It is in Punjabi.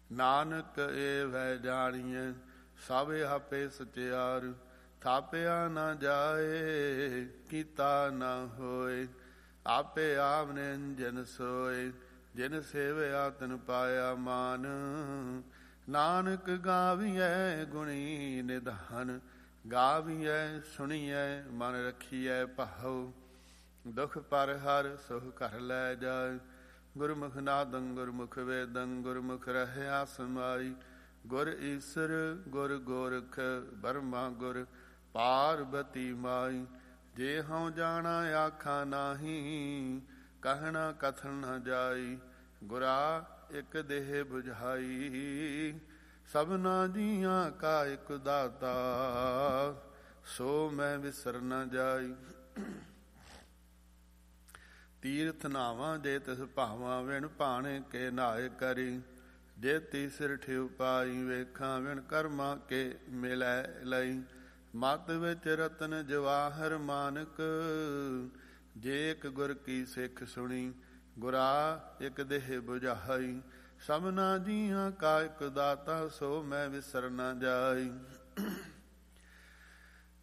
ਨਾਨਕ ਏ ਵੈ ਜਾਣੀਐ ਸਭ ਆਪੇ ਸਚਿਆਰ। ਥਾਪਿਆ ਨਾ ਜਾਏ ਕੀਤਾ ਨਾ ਹੋਏ, ਆਪੇ ਆਪ ਨਿਰੰਜਨ ਸੋਏ। ਜਿਨ ਸੇਵਿਆ ਤਿਨ ਪਾਇਆ ਮਾਨ, ਨਾਨਕ ਗਾਵੀਐ ਗੁਣੀ ਨਿਧਾਨ। ਗਾਵੀਐ ਸੁਣੀਐ ਮਨ ਰਖੀਐ ਭਾਉ, ਦੁਖ ਪਰ ਹਰ ਸੁਖ ਘਰ ਲੈ ਜਾਏ। ਗੁਰਮੁਖ ਨਾਦੰ ਗੁਰਮੁਖ ਵੇਦੰ, ਗੁਰਮੁਖ ਰਹਿਆ ਸਮਾਈ। ਗੁਰ ਈਸਰ ਗੁਰ ਗੋਰਖ ਬਰਮਾ ਗੁਰ ਪਾਰਬਤੀ ਮਾਈ। ਜੇ ਹਉ ਜਾਣਾ ਆਖਾ ਨਾਹੀ, ਕਹਿਣਾ ਕਥਨ ਨ ਜਾਈ। ਗੁਰਾ ਇਕ ਦੇਹ ਬੁਝਾਈ, ਸਭਨਾ ਜੀਆਂ ਕਾ ਇਕ ਦਾਤਾ। ਸੋ ਮੈਂ ਵਿਸਰ ਨ ਜਾਈ। ਤੀਰਥ ਨਾਵਾਂ ਜੇ ਤਿਸ ਭਾਵਾਂ, ਵਿਣ ਭਾਣੇ ਕੇ ਨਾਏ ਕਰੀ। ਜੇ ਤੀਸਰ ਠਿਉ ਪਾਈ, ਵੇਖਾਂ ਵਿਣ ਕਰਮਾਂ ਕੇ ਮਿਲੈ ਲਈ। ਮਤ ਵਿੱਚ ਰਤਨ ਜਵਾਹਰ ਮਾਨਕ, ਜੇ ਇਕ ਗੁਰ ਕੀ ਸਿੱਖ ਸੁਣੀ। ਗੁਰਾ ਇਕ ਦੇਹ ਬੁਝਾਈ, ਸਭਨਾ ਜੀਆਂ ਕਾ ਇਕ ਦਾਤਾ। ਸੋ ਮੈਂ ਵਿਸਰ ਨ ਜਾਈ।